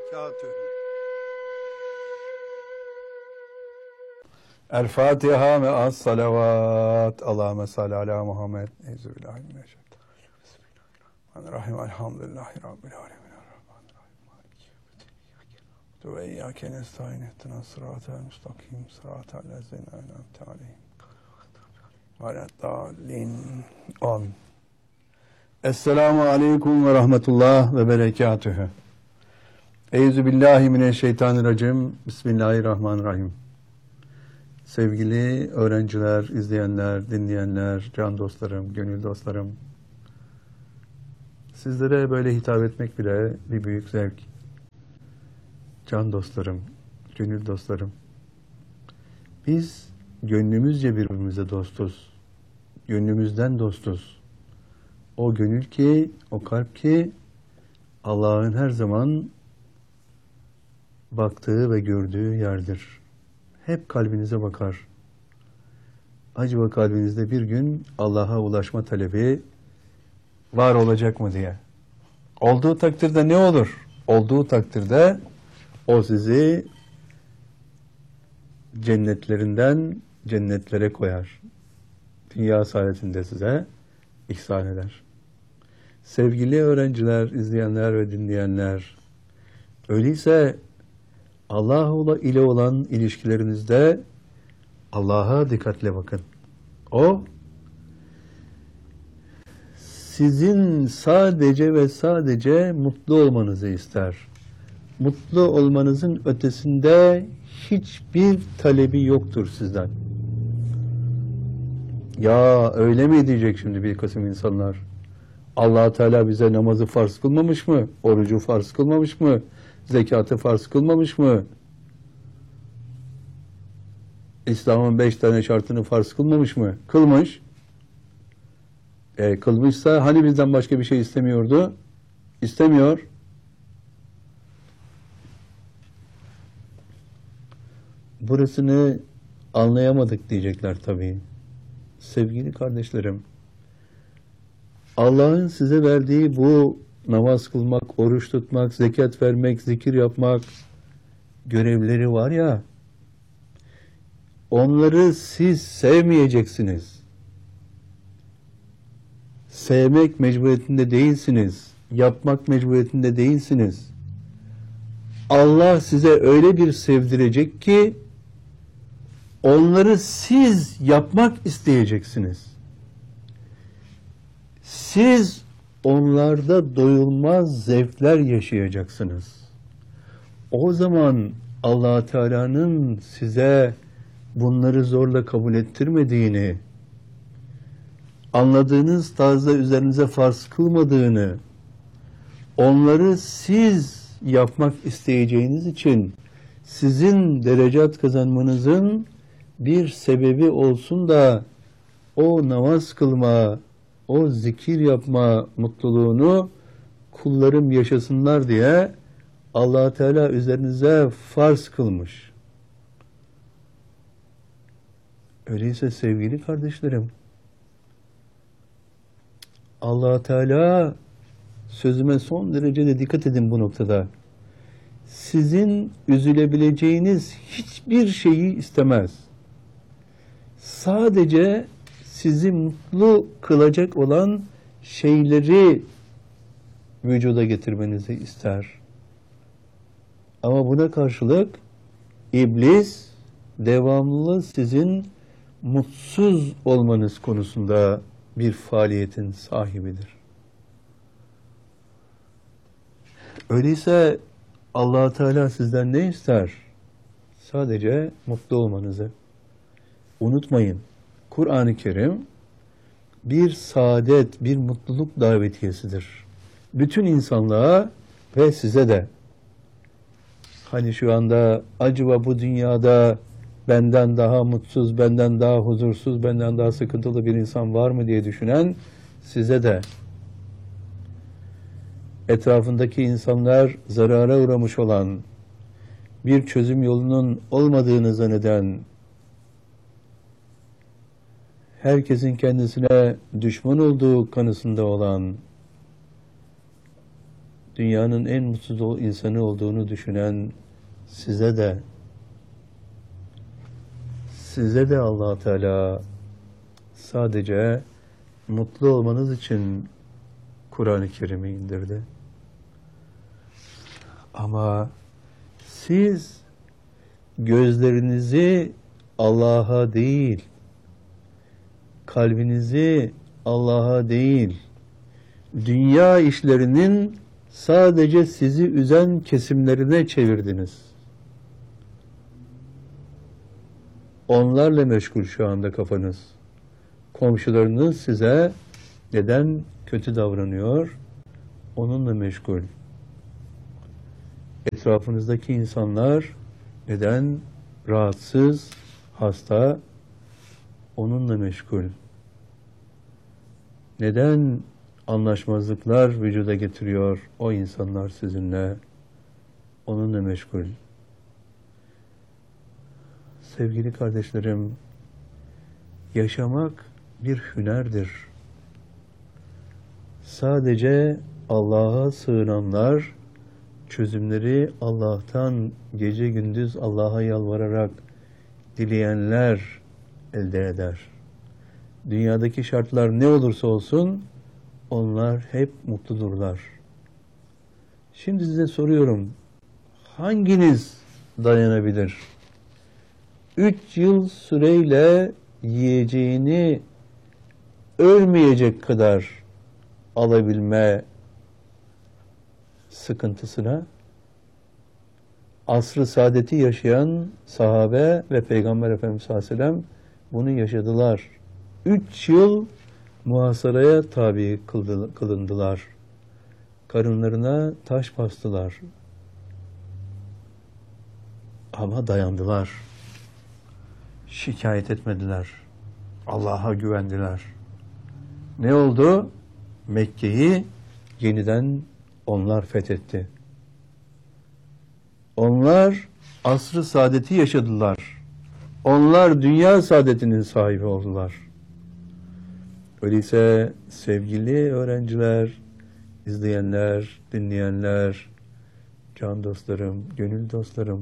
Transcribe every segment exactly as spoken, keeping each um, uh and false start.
berekatühü. El Fatiha ve as salavat. Allahümme salli ala Muhammed. Euzubillahimineşşeytanirracim. Bismillahirrahmanirrahim. Elhamdülillahi Rabbil alemin. Ve iyyâke nestaîn ihdinas sıratal mustakim. Sıratal lezîne en'amte aleyhim. Veleddâllin. Amin. Esselamu aleyküm ve rahmetullah ve berekatühü. Euzubillahimineşşeytanirracim. Bismillahirrahmanirrahim. Sevgili öğrenciler, izleyenler, dinleyenler, can dostlarım, gönül dostlarım. Sizlere böyle hitap etmek bile bir büyük zevk. Can dostlarım, gönül dostlarım. Biz gönlümüzce birbirimize dostuz. Gönlümüzden dostuz. O gönül ki, o kalp ki Allah'ın her zaman baktığı ve gördüğü yerdir. Hep kalbinize bakar. Acaba kalbinizde bir gün Allah'a ulaşma talebi var olacak mı diye. Olduğu takdirde ne olur? Olduğu takdirde o sizi cennetlerinden cennetlere koyar. Dünya saadetinde size ihsan eder. Sevgili öğrenciler, izleyenler ve dinleyenler, öyleyse Allah ile olan ilişkilerinizde Allah'a dikkatle bakın. O, sizin sadece ve sadece mutlu olmanızı ister. Mutlu olmanızın ötesinde hiçbir talebi yoktur sizden. Ya öyle mi diyecek şimdi bir kısım insanlar? Allah Teala bize namazı farz kılmamış mı? Orucu farz kılmamış mı? Zekatı farz kılmamış mı? İslam'ın beş tane şartını farz kılmamış mı? Kılmış. E, kılmışsa hani bizden başka bir şey istemiyordu? İstemiyor. Burasını anlayamadık diyecekler tabii. Sevgili kardeşlerim, Allah'ın size verdiği bu namaz kılmak, oruç tutmak, zekat vermek, zikir yapmak görevleri var ya, onları siz sevmeyeceksiniz. Sevmek mecburiyetinde değilsiniz. Yapmak mecburiyetinde değilsiniz. Allah size öyle bir sevdirecek ki onları siz yapmak isteyeceksiniz. Siz onlarda doyulmaz zevkler yaşayacaksınız. O zaman Allah Teala'nın size bunları zorla kabul ettirmediğini, anladığınız tarzda üzerinize farz kılmadığını, onları siz yapmak isteyeceğiniz için sizin derecat kazanmanızın bir sebebi olsun da o namaz kılma, o zikir yapma mutluluğunu kullarım yaşasınlar diye Allah Teala üzerinize farz kılmış. Öyleyse sevgili kardeşlerim, Allah Teala, sözüme son derecede dikkat edin bu noktada, sizin üzülebileceğiniz hiçbir şeyi istemez. Sadece sizi mutlu kılacak olan şeyleri vücuda getirmenizi ister. Ama buna karşılık iblis devamlı sizin mutsuz olmanız konusunda bir faaliyetin sahibidir. Öyleyse Allah Teala sizden ne ister? Sadece mutlu olmanızı. Unutmayın, Kur'an-ı Kerim bir saadet, bir mutluluk davetiyesidir. Bütün insanlığa ve size de. Hani şu anda acaba bu dünyada benden daha mutsuz, benden daha huzursuz, benden daha sıkıntılı bir insan var mı diye düşünen size de. Etrafındaki insanlar zarara uğramış olan, bir çözüm yolunun olmadığını zanneden, herkesin kendisine düşman olduğu kanısında olan, dünyanın en mutsuz ol- insanı olduğunu düşünen size de size de Allah Teala sadece mutlu olmanız için Kur'an-ı Kerim'i indirdi. Ama siz gözlerinizi Allah'a değil, kalbinizi Allah'a değil, dünya işlerinin sadece sizi üzen kesimlerine çevirdiniz. Onlarla meşgul şu anda kafanız. Komşularınız size neden kötü davranıyor? Onunla meşgul. Etrafınızdaki insanlar neden rahatsız, hasta? Onunla meşgul. Neden anlaşmazlıklar vücuda getiriyor o insanlar sizinle? Onunla meşgul. Sevgili kardeşlerim, yaşamak bir hünerdir. Sadece Allah'a sığınanlar, çözümleri Allah'tan gece gündüz Allah'a yalvararak dileyenler elde eder. Dünyadaki şartlar ne olursa olsun onlar hep mutludurlar. Şimdi size soruyorum, hanginiz dayanabilir? Üç yıl süreyle yiyeceğini ölmeyecek kadar alabilme sıkıntısına? Asr-ı saadeti yaşayan sahabe ve Peygamber Efendimiz sallallahu aleyhi ve sellem bunu yaşadılar. Üç yıl muhasaraya tabi kılındılar. Karınlarına taş bastılar. Ama dayandılar. Şikayet etmediler. Allah'a güvendiler. Ne oldu? Mekke'yi yeniden onlar fethetti. Onlar asr-ı saadeti yaşadılar. Onlar dünya saadetinin sahibi oldular. Öyleyse sevgili öğrenciler, izleyenler, dinleyenler, can dostlarım, gönül dostlarım,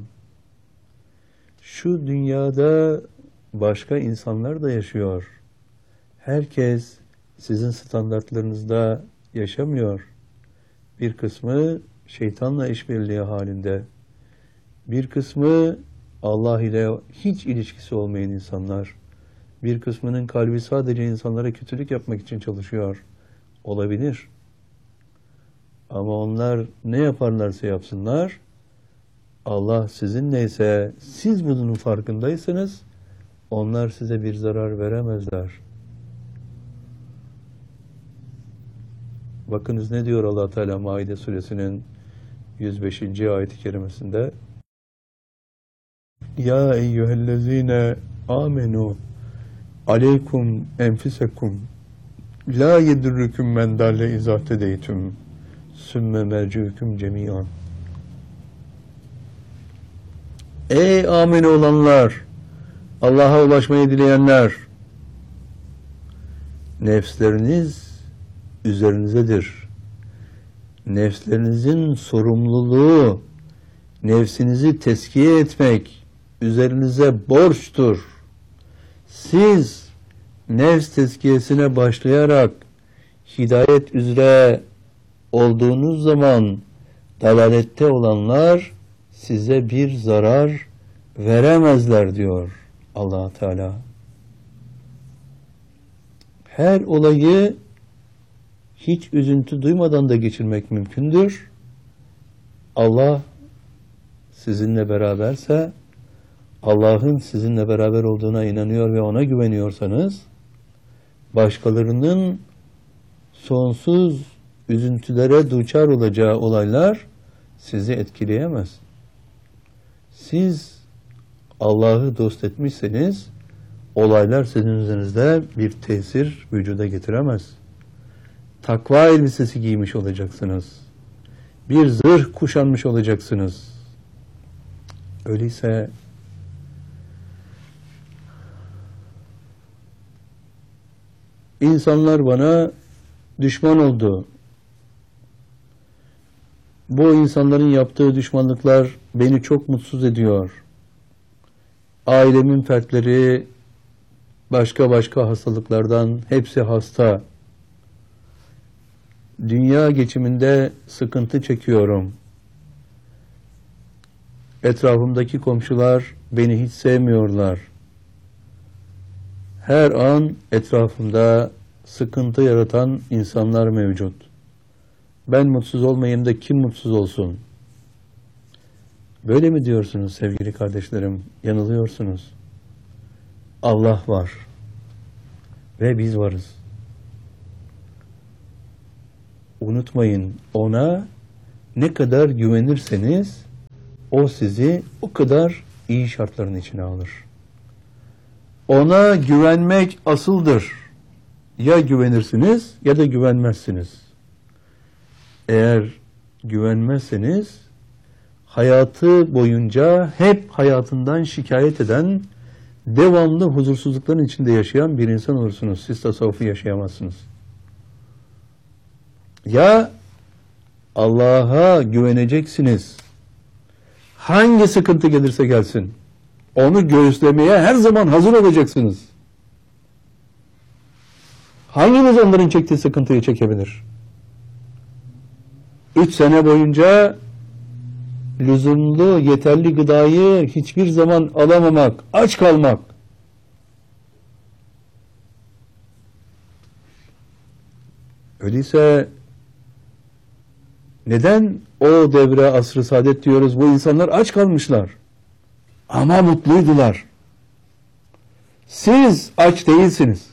şu dünyada başka insanlar da yaşıyor. Herkes sizin standartlarınızda yaşamıyor. Bir kısmı şeytanla işbirliği halinde. Bir kısmı Allah ile hiç ilişkisi olmayan insanlar. Bir kısmının kalbi sadece insanlara kötülük yapmak için çalışıyor. Olabilir. Ama onlar ne yaparlarsa yapsınlar, Allah sizinleyse, siz bunun farkındaysanız, onlar size bir zarar veremezler. Bakınız ne diyor Allah Teala Maide suresinin yüz beşinci ayet-i kerimesinde: Ya eyyühellezine amenu aleykum enfisekum la yedurrukum men dalle izâ tedeytüm sümme merciukum cemiyan. Ey amin olanlar, Allah'a ulaşmayı dileyenler, nefsleriniz üzerinizedir. Nefslerinizin sorumluluğu, nefsinizi tezkiye etmek üzerinize borçtur. Siz nefs tezkiyesine başlayarak hidayet üzere olduğunuz zaman dalalette olanlar size bir zarar veremezler diyor Allah Teala. Her olayı hiç üzüntü duymadan da geçirmek mümkündür. Allah sizinle beraberse, Allah'ın sizinle beraber olduğuna inanıyor ve ona güveniyorsanız, başkalarının sonsuz üzüntülere duçar olacağı olaylar sizi etkileyemez. Siz Allah'ı dost etmişseniz, olaylar sizin üzerinizde bir tesir vücuda getiremez. Takva elbisesi giymiş olacaksınız. Bir zırh kuşanmış olacaksınız. Öyleyse insanlar bana düşman oldu. Bu insanların yaptığı düşmanlıklar beni çok mutsuz ediyor. Ailemin fertleri başka başka hastalıklardan hepsi hasta. Dünya geçiminde sıkıntı çekiyorum. Etrafımdaki komşular beni hiç sevmiyorlar. Her an etrafımda sıkıntı yaratan insanlar mevcut. Ben mutsuz olmayayım da kim mutsuz olsun? Böyle mi diyorsunuz sevgili kardeşlerim? Yanılıyorsunuz. Allah var. Ve biz varız. Unutmayın, ona ne kadar güvenirseniz o sizi o kadar iyi şartların içine alır. Ona güvenmek asıldır. Ya güvenirsiniz ya da güvenmezsiniz. Eğer güvenmezseniz hayatı boyunca hep hayatından şikayet eden, devamlı huzursuzlukların içinde yaşayan bir insan olursunuz. Siz tasavvufu yaşayamazsınız. Ya Allah'a güveneceksiniz. Hangi sıkıntı gelirse gelsin, onu göğüslemeye her zaman hazır olacaksınız. Hanginiz onların çektiği sıkıntıyı çekebilir? Üç sene boyunca lüzumlu, yeterli gıdayı hiçbir zaman alamamak, aç kalmak. Öyleyse neden o devre asr-ı saadet diyoruz? Bu insanlar aç kalmışlar. Ama mutluydular. Siz aç değilsiniz.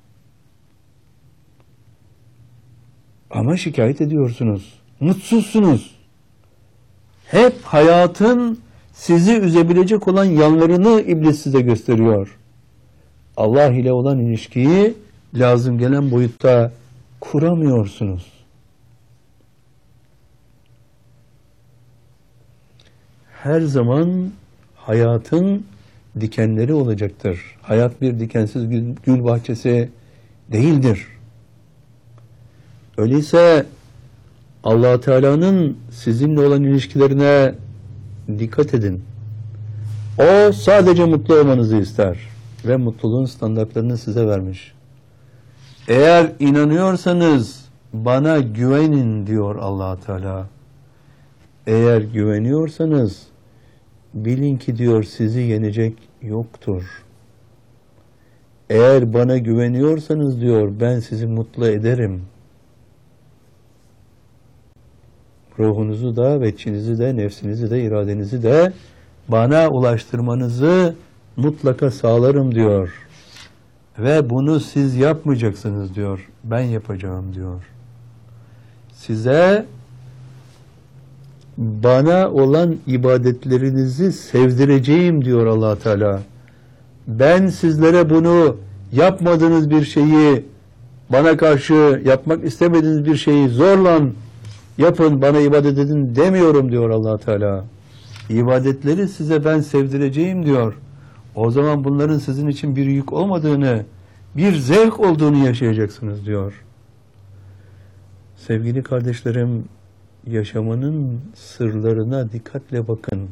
Ama şikayet ediyorsunuz. Mutsuzsunuz. Hep hayatın sizi üzebilecek olan yanlarını iblis size gösteriyor. Allah ile olan ilişkiyi lazım gelen boyutta kuramıyorsunuz. Her zaman hayatın dikenleri olacaktır. Hayat bir dikensiz gül, gül bahçesi değildir. Öyleyse Allah Teala'nın sizinle olan ilişkilerine dikkat edin. O sadece mutlu olmanızı ister ve mutluluğun standartlarını size vermiş. Eğer inanıyorsanız bana güvenin diyor Allah Teala. Eğer güveniyorsanız bilin ki diyor sizi yenecek yoktur. Eğer bana güveniyorsanız diyor ben sizi mutlu ederim. Ruhunuzu da, veçinizi de, nefsinizi de, iradenizi de bana ulaştırmanızı mutlaka sağlarım diyor. Ve bunu siz yapmayacaksınız diyor. Ben yapacağım diyor. Size bana olan ibadetlerinizi sevdireceğim diyor Allah Teala. Ben sizlere bunu yapmadığınız bir şeyi, bana karşı yapmak istemediğiniz bir şeyi zorla yapın, bana ibadet edin demiyorum diyor Allah Teala. İbadetleri size ben sevdireceğim diyor. O zaman bunların sizin için bir yük olmadığını, bir zevk olduğunu yaşayacaksınız diyor. Sevgili kardeşlerim, yaşamanın sırlarına dikkatle bakın.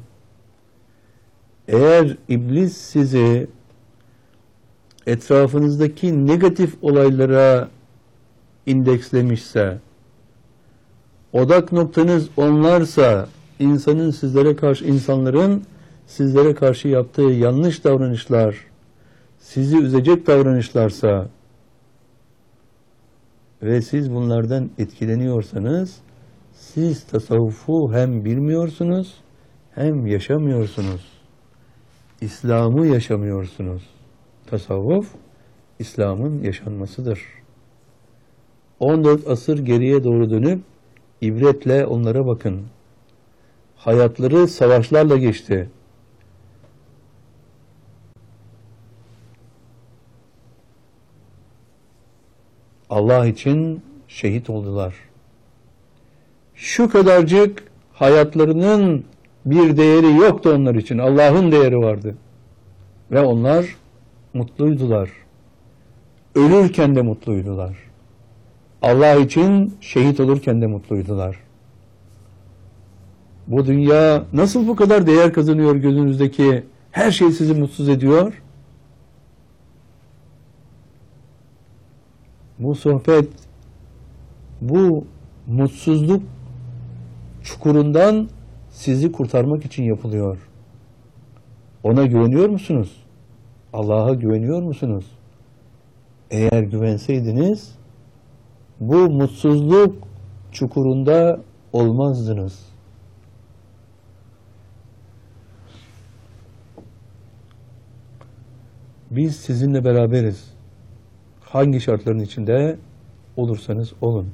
Eğer iblis sizi etrafınızdaki negatif olaylara indekslemişse, odak noktanız onlarsa, insanın sizlere karşı, insanların sizlere karşı yaptığı yanlış davranışlar, sizi üzecek davranışlarsa ve siz bunlardan etkileniyorsanız, siz tasavvufu hem bilmiyorsunuz, hem yaşamıyorsunuz. İslam'ı yaşamıyorsunuz. Tasavvuf, İslam'ın yaşanmasıdır. on dört asır geriye doğru dönüp, ibretle onlara bakın. Hayatları savaşlarla geçti. Allah için şehit oldular. Şu kadarcık hayatlarının bir değeri yoktu onlar için. Allah'ın değeri vardı. Ve onlar mutluydular. Ölürken de mutluydular. Allah için şehit olurken de mutluydular. Bu dünya nasıl bu kadar değer kazanıyor gözünüzdeki? Her şey sizi mutsuz ediyor. Bu sohbet, bu mutsuzluk çukurundan sizi kurtarmak için yapılıyor. Ona güveniyor musunuz? Allah'a güveniyor musunuz? Eğer güvenseydiniz, bu mutsuzluk çukurunda olmazdınız. Biz sizinle beraberiz. Hangi şartların içinde olursanız olun.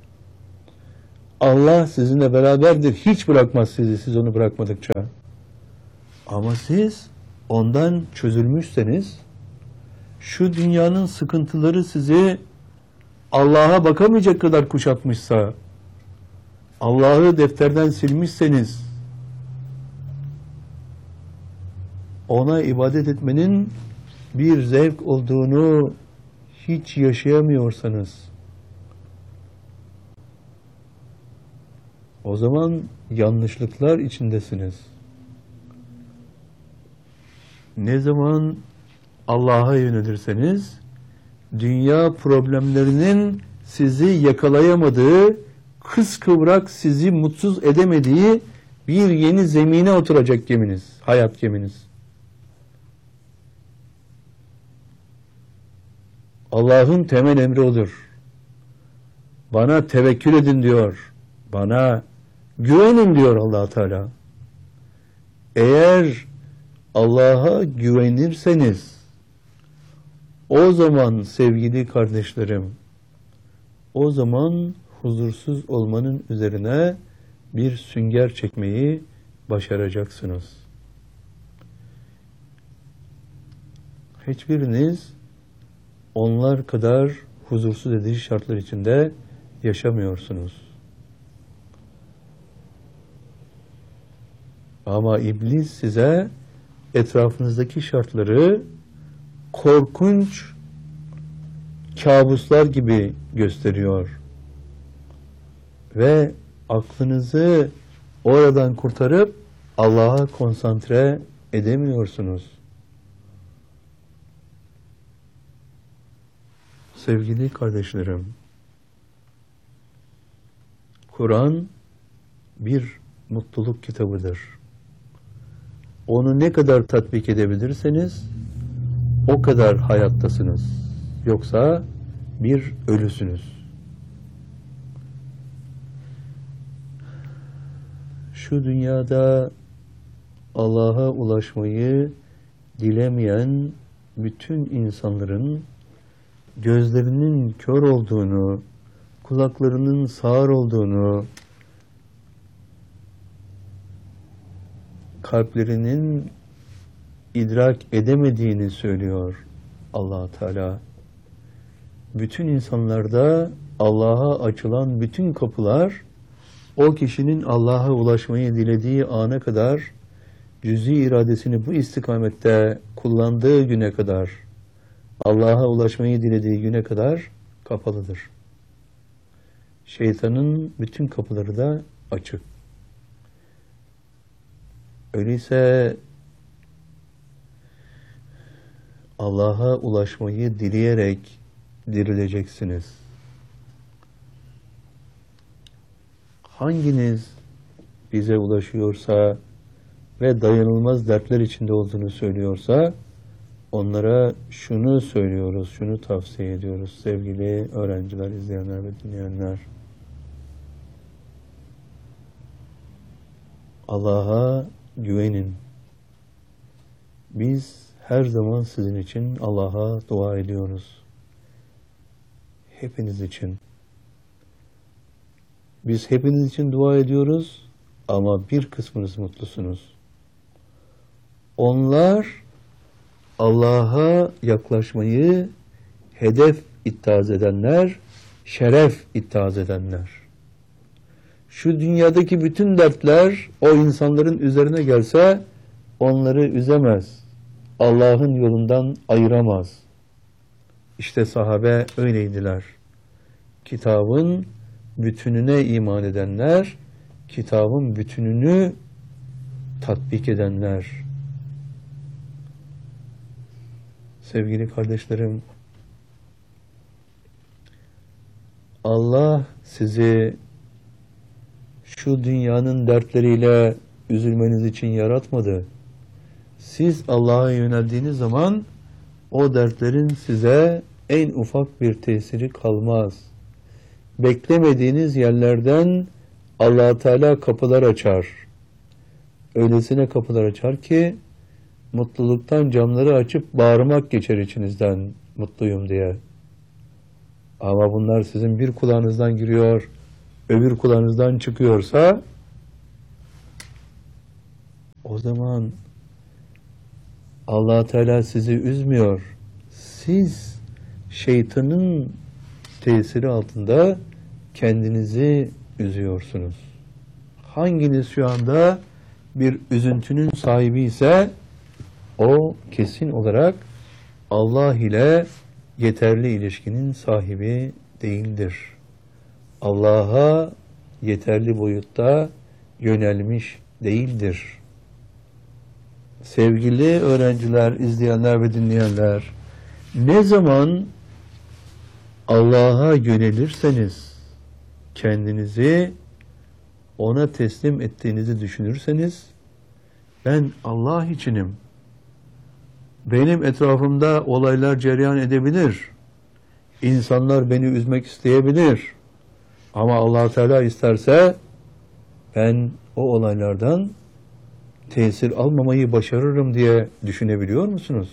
Allah sizinle beraberdir. Hiç bırakmaz sizi, siz onu bırakmadıkça. Ama siz ondan çözülmüşseniz, şu dünyanın sıkıntıları sizi Allah'a bakamayacak kadar kuşatmışsa, Allah'ı defterden silmişseniz, ona ibadet etmenin bir zevk olduğunu hiç yaşayamıyorsanız, o zaman yanlışlıklar içindesiniz. Ne zaman Allah'a yönelirseniz, dünya problemlerinin sizi yakalayamadığı, kıskıvrak sizi mutsuz edemediği bir yeni zemine oturacak geminiz, hayat geminiz. Allah'ın temel emri odur. Bana tevekkül edin diyor. Bana güvenin diyor Allah Teala. Eğer Allah'a güvenirseniz, o zaman sevgili kardeşlerim, o zaman huzursuz olmanın üzerine bir sünger çekmeyi başaracaksınız. Hiçbiriniz onlar kadar huzursuz edici şartlar içinde yaşamıyorsunuz. Ama iblis size etrafınızdaki şartları korkunç kabuslar gibi gösteriyor. Ve aklınızı oradan kurtarıp Allah'a konsantre edemiyorsunuz. Sevgili kardeşlerim, Kur'an bir mutluluk kitabıdır. Onu ne kadar tatbik edebilirseniz o kadar hayattasınız. Yoksa bir ölüsünüz. Şu dünyada Allah'a ulaşmayı dilemeyen bütün insanların gözlerinin kör olduğunu, kulaklarının sağır olduğunu, kalplerinin idrak edemediğini söylüyor Allah Teala. Bütün insanlarda Allah'a açılan bütün kapılar, o kişinin Allah'a ulaşmayı dilediği ana kadar, cüz'i iradesini bu istikamette kullandığı güne kadar, Allah'a ulaşmayı dilediği güne kadar kapalıdır. Şeytanın bütün kapıları da açık. Öyleyse Allah'a ulaşmayı dileyerek dirileceksiniz. Hanginiz bize ulaşıyorsa ve dayanılmaz dertler içinde olduğunu söylüyorsa, onlara şunu söylüyoruz, şunu tavsiye ediyoruz sevgili öğrenciler, izleyenler ve dinleyenler. Allah'a güvenin. Biz her zaman sizin için Allah'a dua ediyoruz. Hepiniz için. Biz hepiniz için dua ediyoruz ama bir kısmınız mutlusunuz. Onlar Allah'a yaklaşmayı hedef ittihaz edenler, şeref ittihaz edenler. Şu dünyadaki bütün dertler o insanların üzerine gelse onları üzemez. Allah'ın yolundan ayıramaz. İşte sahabe öyleydiler. Kitabın bütününe iman edenler, kitabın bütününü tatbik edenler. Sevgili kardeşlerim, Allah sizi şu dünyanın dertleriyle üzülmeniz için yaratmadı. Siz Allah'a yöneldiğiniz zaman o dertlerin size en ufak bir tesiri kalmaz. Beklemediğiniz yerlerden Allah Teala kapılar açar. Öylesine kapılar açar ki mutluluktan camları açıp bağırmak geçer içinizden, mutluyum diye. Ama bunlar sizin bir kulağınızdan giriyor, öbür kulağınızdan çıkıyorsa o zaman Allah Teala sizi üzmüyor. Siz şeytanın tesiri altında kendinizi üzüyorsunuz. Hanginiz şu anda bir üzüntünün sahibi ise o kesin olarak Allah ile yeterli ilişkinin sahibi değildir. Allah'a yeterli boyutta yönelmiş değildir. Sevgili öğrenciler, izleyenler ve dinleyenler, ne zaman Allah'a yönelirseniz, kendinizi ona teslim ettiğinizi düşünürseniz, ben Allah içinim, benim etrafımda olaylar cereyan edebilir, insanlar beni üzmek isteyebilir, ama Allah Teala isterse ben o olaylardan tesir almamayı başarırım diye düşünebiliyor musunuz?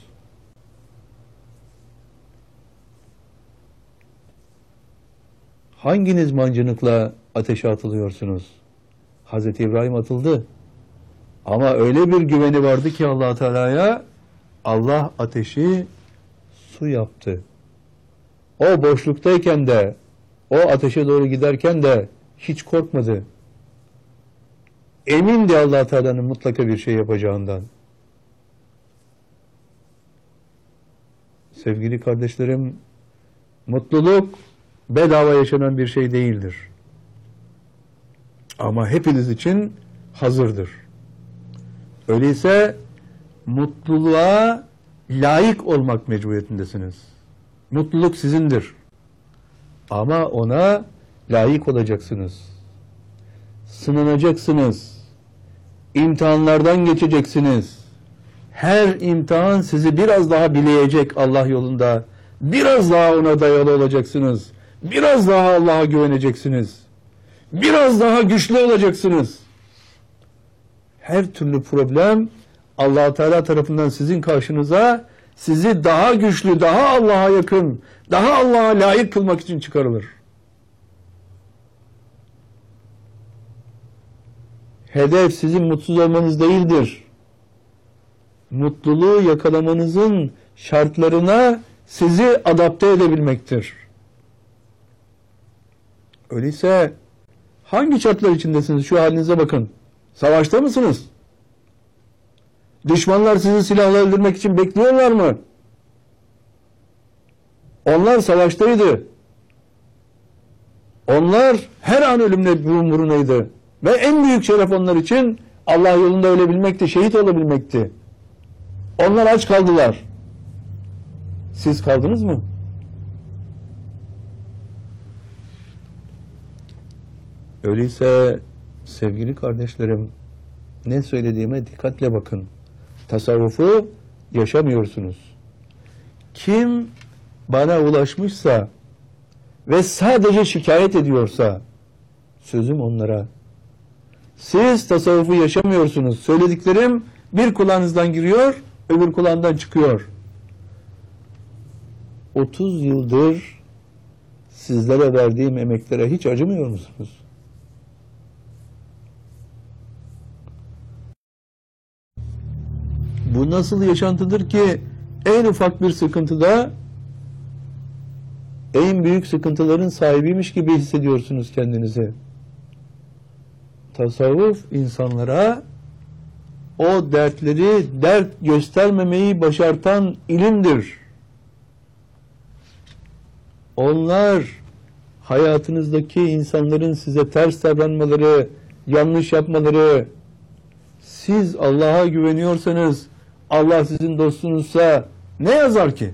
Hanginiz mancınıkla ateşe atılıyorsunuz? Hazreti İbrahim atıldı. Ama öyle bir güveni vardı ki Allah Teala'ya, Allah ateşi su yaptı. O boşluktayken de, o ateşe doğru giderken de hiç korkmadı. Emindi Allah Teala'nın mutlaka bir şey yapacağından. Sevgili kardeşlerim, mutluluk bedava yaşanan bir şey değildir. Ama hepiniz için hazırdır. Öyleyse mutluluğa layık olmak mecburiyetindesiniz. Mutluluk sizindir. Ama ona layık olacaksınız. Sınanacaksınız. İmtihanlardan geçeceksiniz. Her imtihan sizi biraz daha bileyecek Allah yolunda. Biraz daha ona dayalı olacaksınız. Biraz daha Allah'a güveneceksiniz. Biraz daha güçlü olacaksınız. Her türlü problem Allah Teala tarafından sizin karşınıza sizi daha güçlü, daha Allah'a yakın, daha Allah'a layık kılmak için çıkarılır. Hedef sizin mutsuz olmanız değildir. Mutluluğu yakalamanızın şartlarına sizi adapte edebilmektir. Öyleyse hangi şartlar içindesiniz? Şu halinize bakın. Savaşta mısınız? Düşmanlar sizi silahla öldürmek için bekliyorlar mı? Onlar savaştaydı. Onlar her an ölümle burun burunaydı. Ve en büyük şeref onlar için Allah yolunda ölebilmekti, şehit olabilmekti. Onlar aç kaldılar. Siz kaldınız mı? Öyleyse sevgili kardeşlerim, ne söylediğime dikkatle bakın. Tasavvufu yaşamıyorsunuz. Kim bana ulaşmışsa ve sadece şikayet ediyorsa, sözüm onlara. Siz tasavvufu yaşamıyorsunuz. Söylediklerim bir kulağınızdan giriyor, öbür kulağından çıkıyor. otuz yıldır sizlere verdiğim emeklere hiç acımıyor musunuz? Bu nasıl yaşantıdır ki en ufak bir sıkıntıda en büyük sıkıntıların sahibiymiş gibi hissediyorsunuz kendinizi. Tasavvuf insanlara o dertleri dert göstermemeyi başartan ilimdir. Onlar hayatınızdaki insanların size ters davranmaları, yanlış yapmaları, siz Allah'a güveniyorsanız, Allah sizin dostunuzsa ne yazar ki?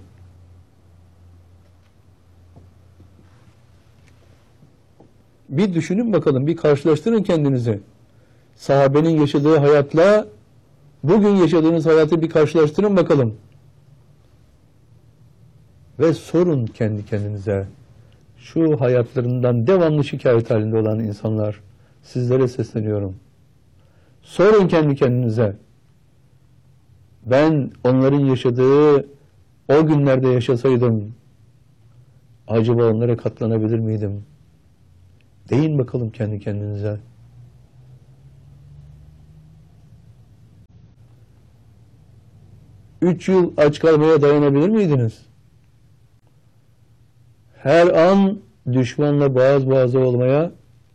Bir düşünün bakalım, bir karşılaştırın kendinizi. Sahabenin yaşadığı hayatla bugün yaşadığınız hayatı bir karşılaştırın bakalım. Ve sorun kendi kendinize. Şu hayatlarından devamlı şikayet halinde olan insanlar, sizlere sesleniyorum. Sorun kendi kendinize. Ben onların yaşadığı o günlerde yaşasaydım, acaba onlara katlanabilir miydim? Deyin bakalım kendi kendinize. Üç yıl aç kalmaya dayanabilir miydiniz? Her an düşmanla boğaz boğaza olmaya,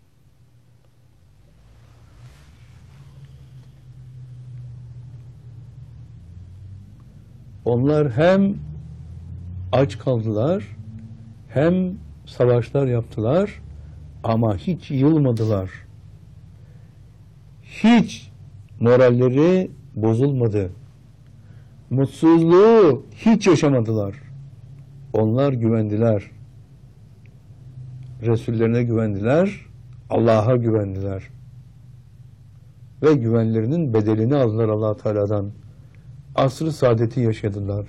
onlar hem aç kaldılar, hem savaşlar yaptılar ama hiç yılmadılar. Hiç moralleri bozulmadı. Mutsuzluğu hiç yaşamadılar. Onlar güvendiler. Resullerine güvendiler, Allah'a güvendiler. Ve güvenlerinin bedelini aldılar Allah Teala'dan. Asr-ı saadeti yaşadılar.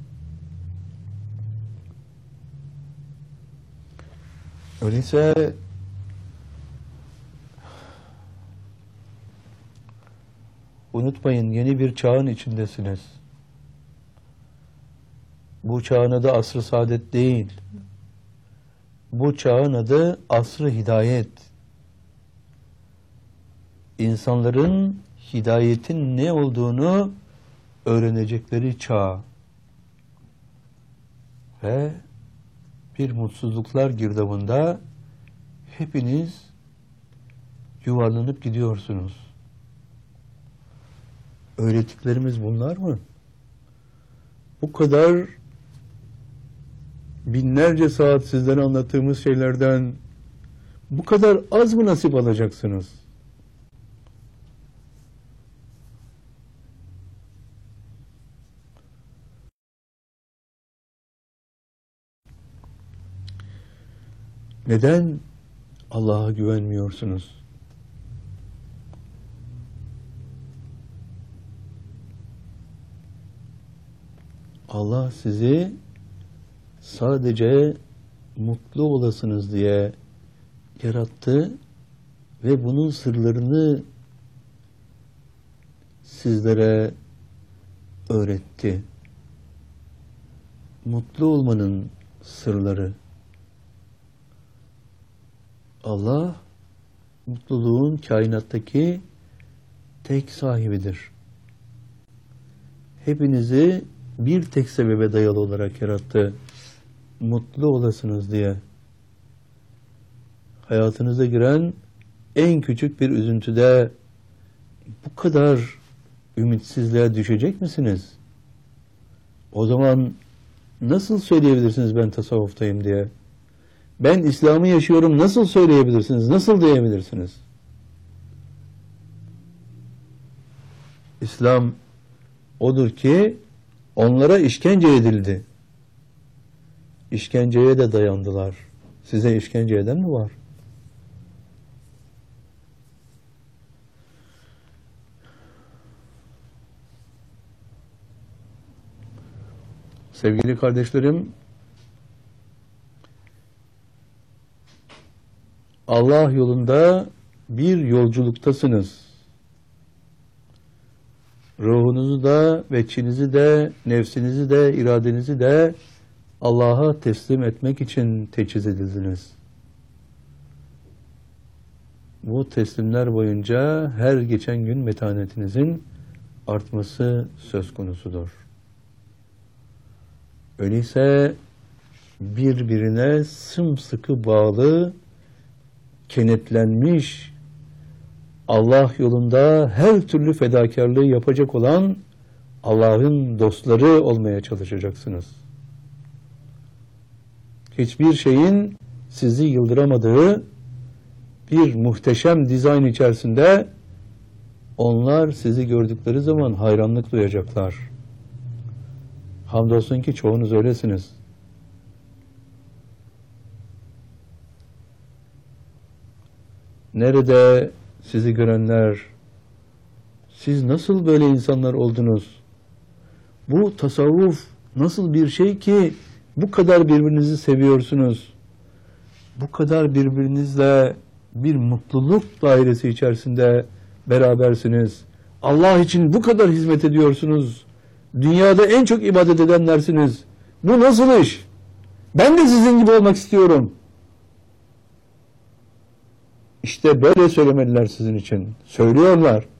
Öyleyse unutmayın, yeni bir çağın içindesiniz. Bu çağın adı asr-ı saadet değil. Bu çağın adı asr-ı hidayet. İnsanların hidayetin ne olduğunu öğrenecekleri çağ. Ve bir mutsuzluklar girdabında hepiniz yuvarlanıp gidiyorsunuz. Öğrettiklerimiz bunlar mı? Bu kadar binlerce saat sizlere anlattığımız şeylerden bu kadar az mı nasip alacaksınız? Neden Allah'a güvenmiyorsunuz? Allah sizi sadece mutlu olasınız diye yarattı ve bunun sırlarını sizlere öğretti. Mutlu olmanın sırları. Allah mutluluğun kainattaki tek sahibidir. Hepinizi bir tek sebebe dayalı olarak yarattı. Mutlu olasınız diye. Hayatınıza giren en küçük bir üzüntüde bu kadar ümitsizliğe düşecek misiniz? O zaman nasıl söyleyebilirsiniz ben tasavvuftayım diye? Ben İslam'ı yaşıyorum nasıl söyleyebilirsiniz? Nasıl diyebilirsiniz? İslam odur ki onlara işkence edildi. İşkenceye de dayandılar. Size işkence eden mi var? Sevgili kardeşlerim, Allah yolunda bir yolculuktasınız. Ruhunuzu da, veçinizi de, nefsinizi de, iradenizi de Allah'a teslim etmek için teçhiz edildiniz. Bu teslimler boyunca her geçen gün metanetinizin artması söz konusudur. Öyleyse birbirine sımsıkı bağlı, kenetlenmiş, Allah yolunda her türlü fedakarlığı yapacak olan Allah'ın dostları olmaya çalışacaksınız. Hiçbir şeyin sizi yıldıramadığı, bir muhteşem dizayn içerisinde onlar sizi gördükleri zaman hayranlık duyacaklar. Hamdolsun ki çoğunuz öylesiniz. Nerede sizi görenler, siz nasıl böyle insanlar oldunuz? Bu tasavvuf nasıl bir şey ki bu kadar birbirinizi seviyorsunuz? Bu kadar birbirinizle bir mutluluk dairesi içerisinde berabersiniz. Allah için bu kadar hizmet ediyorsunuz. Dünyada en çok ibadet edenlersiniz. Bu nasıl iş? Ben de sizin gibi olmak istiyorum. İşte böyle söylemediler sizin için. Söylüyorlar.